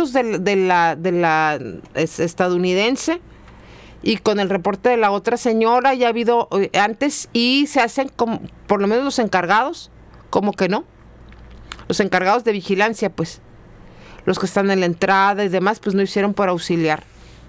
documentos de la estadounidense y con el reporte de la otra señora ya ha habido antes, y se hacen como, por lo menos los encargados, como que no. Los encargados de vigilancia, pues, los que están en la entrada y demás, pues no hicieron por auxiliar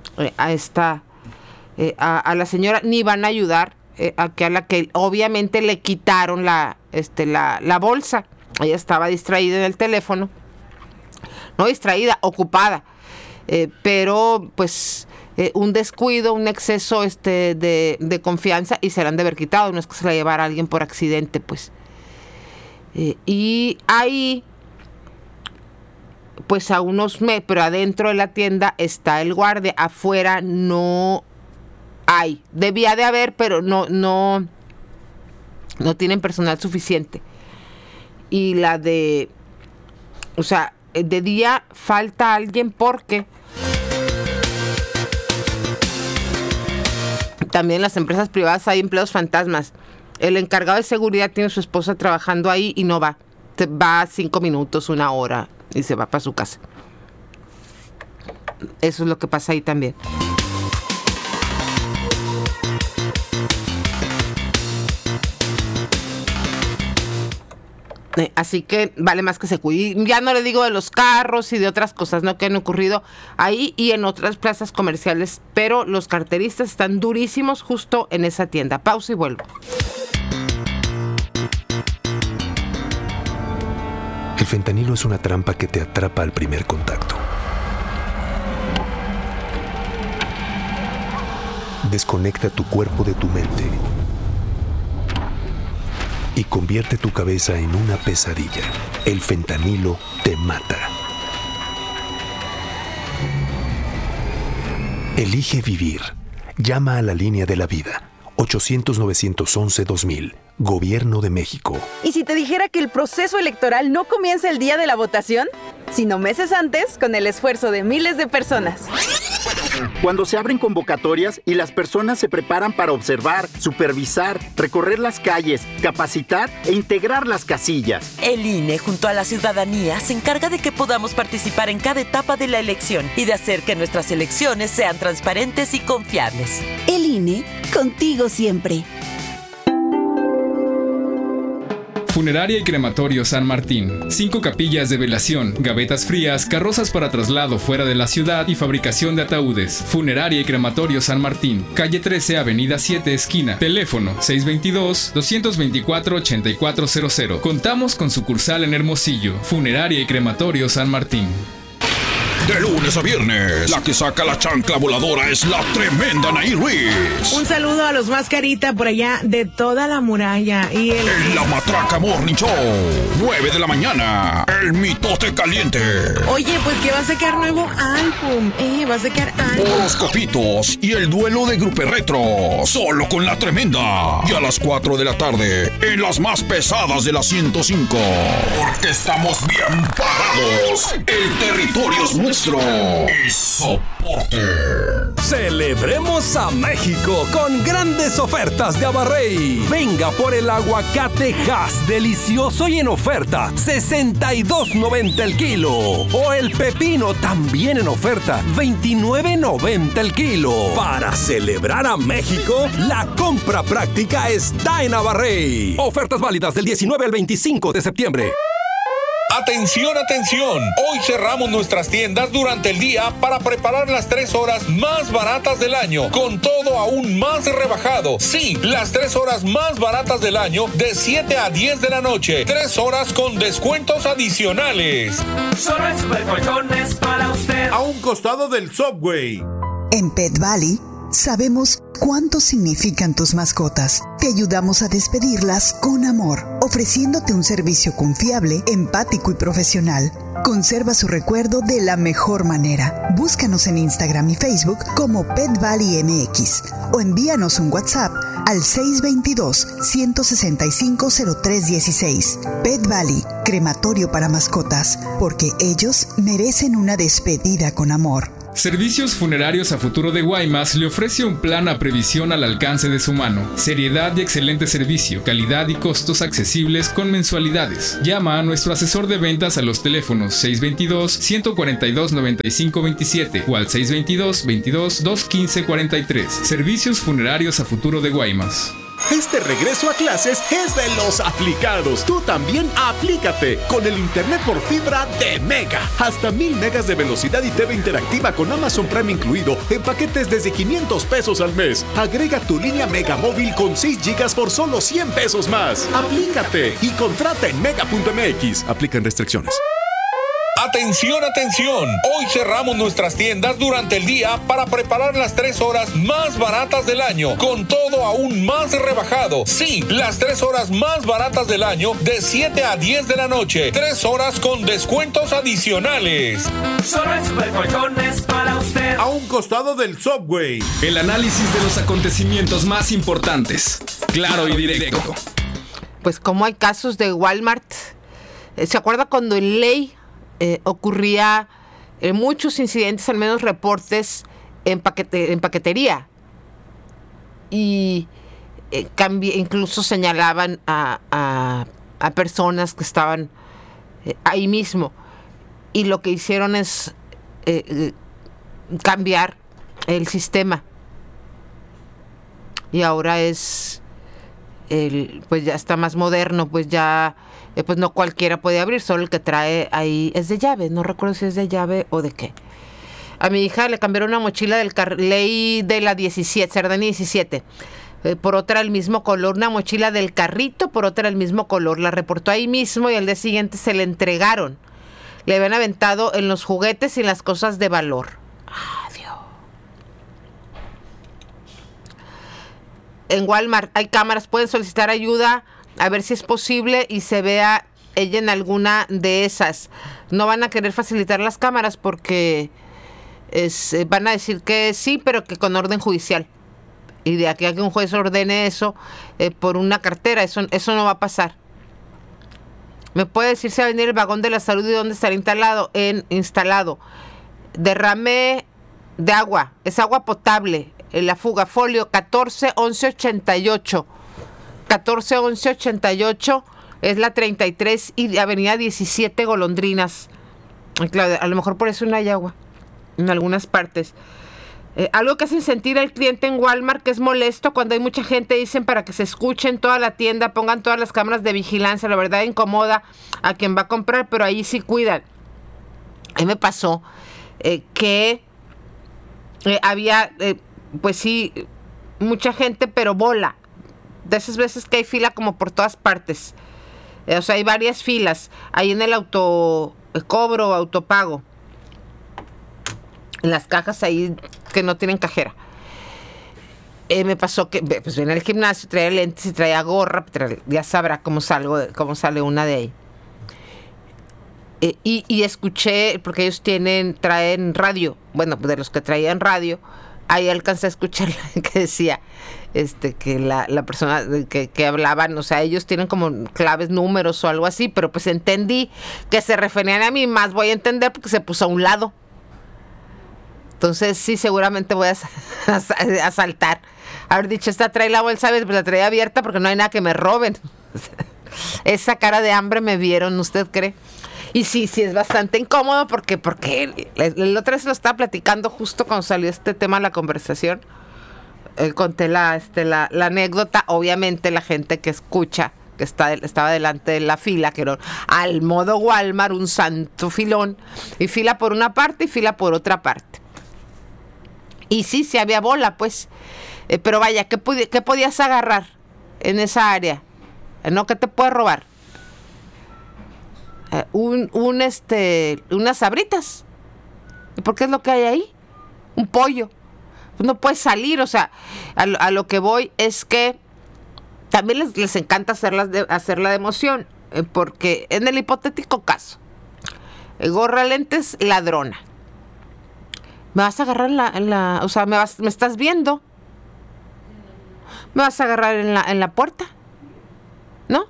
a la señora, ni van a ayudar a la que obviamente le quitaron la bolsa. Ella estaba distraída en el teléfono, no distraída, ocupada, pero pues un descuido, un exceso de confianza, y se la han de haber quitado. No es que se la llevara a alguien por accidente, pues. Y ahí, pues a unos metros, pero adentro de la tienda está el guardia. Afuera no hay. Debía de haber, pero no tienen personal suficiente. Y de día falta alguien, porque también en las empresas privadas hay empleos fantasmas. El encargado de seguridad tiene a su esposa trabajando ahí y no va. Se va 5 minutos, 1 hora y se va para su casa. Eso es lo que pasa ahí también. Así que vale más que se cuide. Ya no le digo de los carros y de otras cosas, ¿no?, que han ocurrido ahí y en otras plazas comerciales, pero los carteristas están durísimos justo en esa tienda. Pausa y vuelvo. El fentanilo es una trampa que te atrapa al primer contacto. Desconecta tu cuerpo de tu mente y convierte tu cabeza en una pesadilla. El fentanilo te mata. Elige vivir. Llama a la línea de la vida. 800-911-2000. Gobierno de México. ¿Y si te dijera que el proceso electoral no comienza el día de la votación, sino meses antes, con el esfuerzo de miles de personas? Cuando se abren convocatorias y las personas se preparan para observar, supervisar, recorrer las calles, capacitar e integrar las casillas. El INE, junto a la ciudadanía, se encarga de que podamos participar en cada etapa de la elección y de hacer que nuestras elecciones sean transparentes y confiables. El INE, contigo siempre. Funeraria y Crematorio San Martín. 5 capillas de velación, gavetas frías, carrozas para traslado fuera de la ciudad y fabricación de ataúdes. Funeraria y Crematorio San Martín. Calle 13, Avenida 7, esquina. Teléfono 622-224-8400. Contamos con sucursal en Hermosillo. Funeraria y Crematorio San Martín. De lunes a viernes, la que saca la chancla voladora es la tremenda Anaí Ruiz. Un saludo a los Mascarita por allá de toda la muralla. En la Matraca Morning Show, 9 de la mañana, el mitote caliente. Oye, pues que va a sacar nuevo álbum, va a sacar álbum. Horoscopitos y el duelo de Grupo Retro, solo con la tremenda. Y a las 4 de la tarde, en las más pesadas de la 105. Porque estamos bien parados. El territorio es nuestro. Y soporte. Celebremos a México con grandes ofertas de Abarrey. Venga por el aguacate Hass, delicioso y en oferta, $62.90 el kilo. O el pepino, también en oferta, $29.90 el kilo. Para celebrar a México, la compra práctica está en Abarrey. Ofertas válidas del 19 al 25 de septiembre. Atención, atención. Hoy cerramos nuestras tiendas durante el día para preparar las 3 horas más baratas del año, con todo aún más rebajado. Sí, las 3 horas más baratas del año, de 7 a 10 de la noche. 3 horas con descuentos adicionales. Solo en Supercolchones para usted. A un costado del Subway. En Pet Valley sabemos cuánto significan tus mascotas. Te ayudamos a despedirlas con amor, ofreciéndote un servicio confiable, empático y profesional. Conserva su recuerdo de la mejor manera. Búscanos en Instagram y Facebook como Pet Valley MX o envíanos un WhatsApp al 622-165-0316. Pet Valley, crematorio para mascotas, porque ellos merecen una despedida con amor. Servicios Funerarios a Futuro de Guaymas le ofrece un plan a previsión al alcance de su mano. Seriedad y excelente servicio, calidad y costos accesibles con mensualidades. Llama a nuestro asesor de ventas a los teléfonos 622-142-9527 o al 622-22-215-43. Servicios Funerarios a Futuro de Guaymas. Este regreso a clases es de los aplicados. Tú también aplícate con el internet por fibra de Mega. Hasta 1000 megas de velocidad y TV interactiva con Amazon Prime incluido en paquetes desde 500 pesos al mes. Agrega tu línea Mega móvil con 6 gigas por solo 100 pesos más. Aplícate y contrata en mega.mx. Aplican restricciones. Atención, atención. Hoy cerramos nuestras tiendas durante el día para preparar las 3 horas más baratas del año, con todo aún más rebajado. Sí, las 3 horas más baratas del año de 7 a 10 de la noche. 3 horas con descuentos adicionales. Solo en Supercolchones para usted. A un costado del Subway. El análisis de los acontecimientos más importantes. Claro y directo. Pues como hay casos de Walmart. ¿Se acuerda cuando en Ley ocurría muchos incidentes, al menos reportes en paquetería? Y incluso señalaban a personas que estaban ahí mismo. Y lo que hicieron es cambiar el sistema. Y ahora pues ya está más moderno, pues ya pues no cualquiera puede abrir, solo el que trae ahí es de llave. No recuerdo si es de llave o de qué. A mi hija le cambiaron una mochila del Ley de la 17, Cerdanía 17. Por otra el mismo color, una mochila del carrito, por otra el mismo color. La reportó ahí mismo y al día siguiente se le entregaron. Le habían aventado en los juguetes y en las cosas de valor. Adiós. En Walmart hay cámaras, pueden solicitar ayuda a ver si es posible y se vea ella en alguna de esas. No van a querer facilitar las cámaras porque van a decir que sí, pero que con orden judicial. Y de aquí a que un juez ordene eso por una cartera, eso no va a pasar. ¿Me puede decir si va a venir el vagón de la salud y dónde estará instalado? Derrame de agua, es agua potable. La fuga, folio 141188. 141188 es la 33 y avenida 17 Golondrinas. Claro, a lo mejor por eso no hay agua en algunas partes. Algo que hacen sentir al cliente en Walmart que es molesto cuando hay mucha gente, dicen para que se escuche en toda la tienda, pongan todas las cámaras de vigilancia. La verdad incomoda a quien va a comprar, pero ahí sí cuidan. A mí me pasó que había, pues sí, mucha gente, pero bola. De esas veces que hay fila como por todas partes. O sea, hay varias filas. Ahí en el autocobro o autopago. En las cajas ahí que no tienen cajera. Me pasó que pues venía al gimnasio, traía lentes y traía gorra. Ya sabrá cómo sale una de ahí. Y escuché, porque ellos traen radio. Bueno, de los que traían radio, ahí alcancé a escuchar que decía que la persona que hablaban, o sea, ellos tienen como claves, números o algo así, pero pues entendí que se referían a mí, más voy a entender porque se puso a un lado. Entonces sí, seguramente voy a saltar. Haber dicho, esta trae la bolsa, pues la traía abierta porque no hay nada que me roben. Esa cara de hambre me vieron, ¿usted cree? Y sí es bastante incómodo porque el otro vez lo estaba platicando justo cuando salió este tema a la conversación. Conté la anécdota. Obviamente la gente que escucha, que estaba delante de la fila, que era al modo Walmart, un santo filón, y fila por una parte y fila por otra parte. Y sí había bola, pues. Pero vaya, ¿qué podías agarrar en esa área? ¿No? ¿Qué te puede robar? Unas sabritas. ¿Por qué es lo que hay ahí? Un pollo. No puedes salir, o sea, a lo que voy es que también les encanta hacer la de emoción, porque en el hipotético caso, gorra, lentes, ladrona. ¿Me vas a agarrar o sea, me estás viendo? ¿Me vas a agarrar en la puerta? ¿No?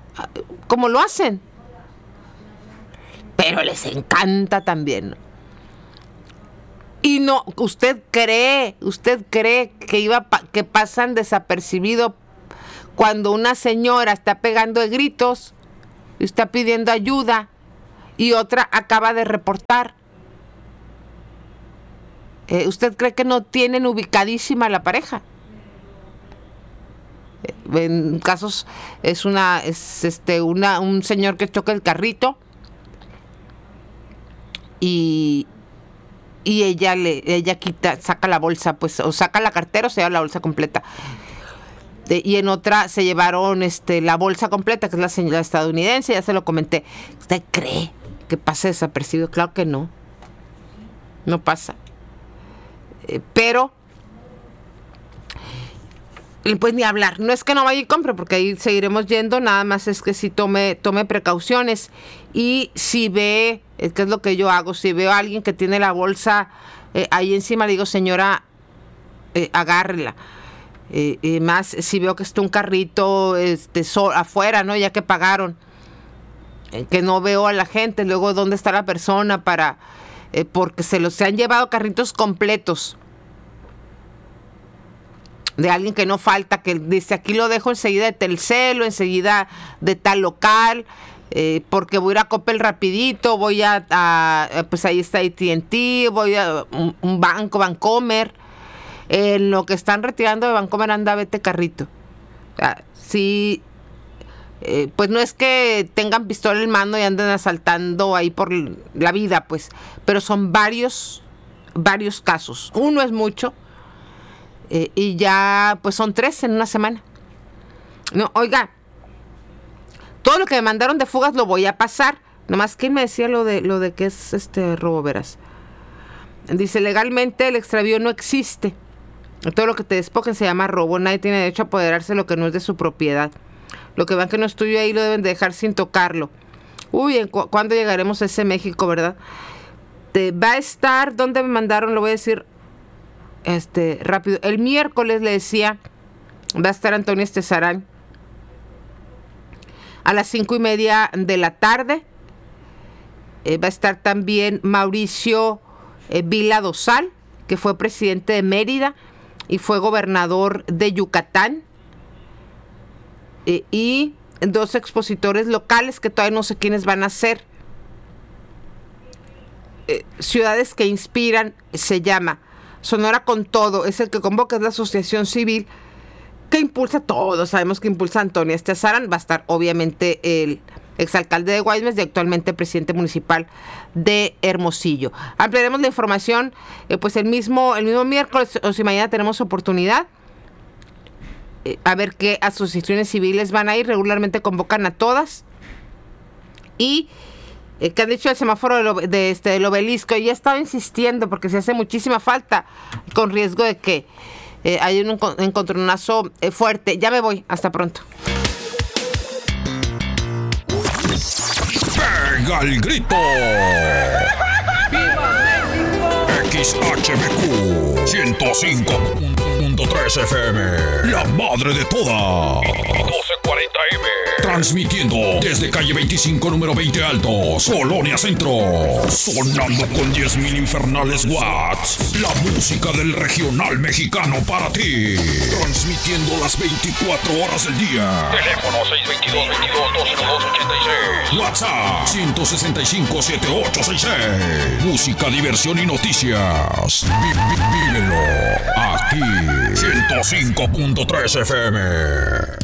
¿Cómo lo hacen? Pero les encanta también. Y no, usted cree que pasan desapercibido cuando una señora está pegando de gritos, está pidiendo ayuda y otra acaba de reportar. ¿Usted cree que no tienen ubicadísima la pareja? En casos es un señor que choca el carrito y ella saca la bolsa, pues, o saca la cartera o se lleva la bolsa completa. Y en otra se llevaron la bolsa completa, que es la señora estadounidense, ya se lo comenté. ¿Usted cree que pasa desapercibido? Claro que no. No pasa. Pero pues ni hablar. No es que no vaya y compre, porque ahí seguiremos yendo, nada más es que sí tome precauciones. Y si ve, que es lo que yo hago, si veo a alguien que tiene la bolsa ahí encima, le digo, señora, agárrela. Más si veo que está un carrito afuera, ¿no? Ya que pagaron, que no veo a la gente, luego dónde está la persona porque se han llevado carritos completos de alguien que no falta, que dice, aquí lo dejo enseguida de Telcel o enseguida de tal local, porque voy a ir a Coppel rapidito, voy pues ahí está AT&T, voy a un banco, Bancomer. En lo que están retirando de Bancomer, anda, vete carrito. O sea, sí, pues no es que tengan pistola en mano y anden asaltando ahí por la vida, pues, pero son varios casos. Uno es mucho, y ya pues son 3 en una semana. No, oiga, todo lo que me mandaron de fugas lo voy a pasar. Nomás, ¿quién me decía lo de que es robo, verás? Dice, legalmente el extravío no existe. Todo lo que te despojen se llama robo. Nadie tiene derecho a apoderarse de lo que no es de su propiedad. Lo que vean que no es tuyo ahí lo deben de dejar sin tocarlo. Uy, ¿cuándo llegaremos a ese México, verdad? Va a estar, ¿dónde me mandaron? Lo voy a decir rápido. El miércoles, le decía, va a estar Antonio Estezarán a las 5:30 de la tarde. Va a estar también Mauricio Vila Dosal, que fue presidente de Mérida y fue gobernador de Yucatán. Y 2 expositores locales que todavía no sé quiénes van a ser. Ciudades que inspiran, se llama Sonora con Todo, es el que convoca, es la asociación civil que impulsa todo. Sabemos que impulsa a Antonio Estezarán. Va a estar obviamente el exalcalde de Guaymas y actualmente presidente municipal de Hermosillo. Ampliaremos la información pues el mismo miércoles, o si mañana tenemos oportunidad, a ver qué asociaciones civiles van a ir. Regularmente convocan a todas. Y que han dicho el semáforo del obelisco, y he estado insistiendo porque se hace muchísima falta, con riesgo de que haya un encontronazo fuerte. Ya me voy, hasta pronto. ¡Pega el grito! ¡Viva México! XHBQ 105.3 FM, la madre de todas. 1240M. Transmitiendo desde calle 25, número 20 Altos, Colonia Centro. Sonando con 10,000 infernales watts. La música del regional mexicano para ti. Transmitiendo las 24 horas del día. Teléfono 622-22-202-86. WhatsApp 165-7866. Música, diversión y noticias. Vívelo aquí. 105.3 FM.